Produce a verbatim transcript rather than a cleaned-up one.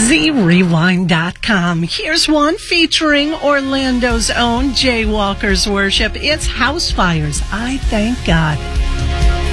Z Rewind dot com. Here's one featuring Orlando's own Jaywalker's Worship. It's House Fires. I Thank God.